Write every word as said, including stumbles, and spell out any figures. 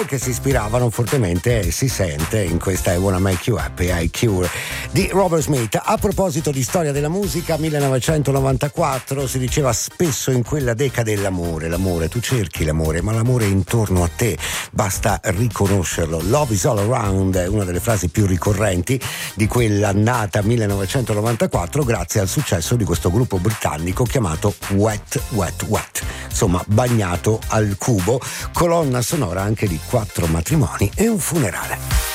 che si ispiravano fortemente e si sente in questa I Wanna Make You Happy, I Cure di Robert Smith. A proposito di storia della musica, millenovecentonovantaquattro, si diceva spesso in quella decade l'amore, l'amore, tu cerchi l'amore, ma l'amore è intorno a te, basta riconoscerlo. Love is all around è una delle frasi più ricorrenti di quell'annata millenovecentonovantaquattro, grazie al successo di questo gruppo britannico chiamato Wet Wet Wet, insomma bagnato al cubo, colonna sonora anche di quattro matrimoni e un funerale.